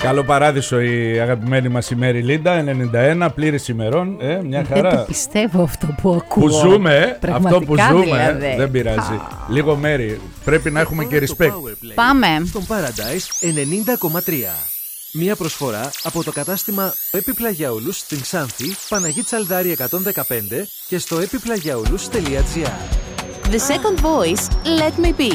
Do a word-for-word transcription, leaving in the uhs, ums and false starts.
Καλό παράδεισο η αγαπημένη μας η Μέρη Λίντα, ενενήντα ένα, πλήρης ημερών, ε, μια χαρά. Δεν το πιστεύω αυτό που ακούω. Που ζούμε, αυτό που ζούμε, δηλαδή. δεν πειράζει. Λίγο Μέρη, πρέπει να έχουμε και respect. Πάμε. Στον Paradise ενενήντα κόμμα τρία. Μια προσφορά από το κατάστημα Επιπλαγιαούλους στην Ξάνθη, Παναγή Τσαλδάρη εκατόν δεκαπέντε και στο επιπλαγιαούλους τελεία τζι άρ. The second voice, Let Me Be.